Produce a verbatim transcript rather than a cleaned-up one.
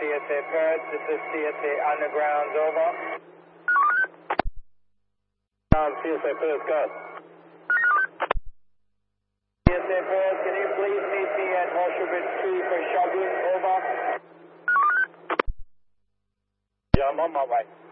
S A Perth, this is C S A Underground, over. Um, C S A Perth, go. C S A Perth, can you please meet me at Horseshoe Bridge two for Shogun, over? Yeah, I'm on my way.